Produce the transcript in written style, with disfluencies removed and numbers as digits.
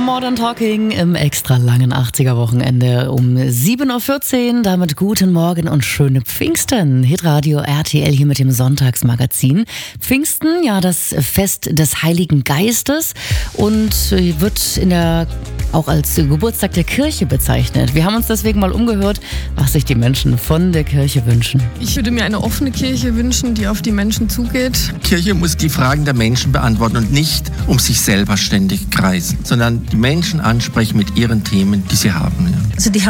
Modern Talking im extra langen 80er-Wochenende um 7.14 Uhr. Damit guten Morgen und schöne Pfingsten. Hitradio RTL hier mit dem Sonntagsmagazin. Pfingsten, ja, das Fest des Heiligen Geistes und wird auch als Geburtstag der Kirche bezeichnet. Wir haben uns deswegen mal umgehört, was sich die Menschen von der Kirche wünschen. Ich würde mir eine offene Kirche wünschen, die auf die Menschen zugeht. Kirche muss die Fragen der Menschen beantworten und nicht um sich selber ständig kreisen, sondern die Menschen ansprechen mit ihren Themen, die sie haben. Ja. Also die